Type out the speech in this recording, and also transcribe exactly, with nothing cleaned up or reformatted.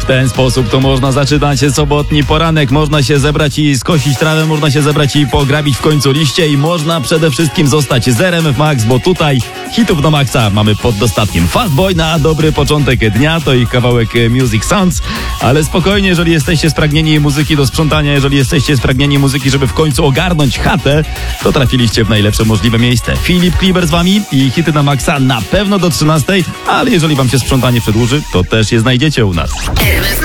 ten sposób to można zaczynać sobotni poranek. Można się zebrać i skosić trawę, można się zebrać i pograbić w końcu liście i można przede wszystkim zostać z R M F Max, bo tutaj hitów do maksa mamy pod dostatkiem. Fast Boy na dobry początek dnia, to ich kawałek Music Sounds, ale spokojnie, jeżeli jesteście spragnieni muzyki do sprzątania, jeżeli jesteście spragnieni muzyki, żeby w końcu ogarnąć chatę, to trafiliście w najlepsze możliwe miejsce. Filip Kliber z wami i hity na maksa na pewno do trzynastej, ale jeżeli wam się sprzątanie przedłuży, to też je znajdziecie u nas. R M F